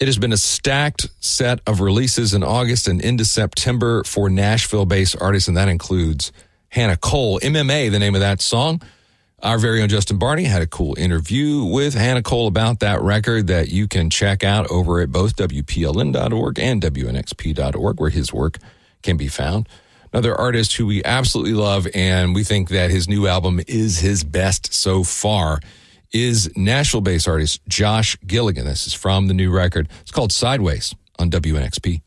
It has been a stacked set of releases in August and into September for Nashville-based artists, and that includes Hannah Cole. MMA, the name of that song. Our very own Justin Barney had a cool interview with Hannah Cole about that record that you can check out over at both WPLN.org and WNXP.org, where his work can be found. Another artist who we absolutely love, and we think that his new album is his best so far, is Nashville-based artist Josh Gilligan. This is from the new record. It's called Sideways on WNXP.